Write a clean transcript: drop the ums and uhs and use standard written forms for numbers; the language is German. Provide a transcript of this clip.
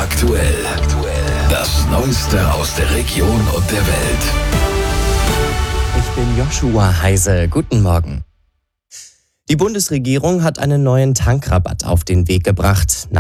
aktuell. Das Neueste aus der Region und der Welt. Ich bin Joshua Heise. Guten Morgen. Die Bundesregierung hat einen neuen Tankrabatt auf den Weg gebracht.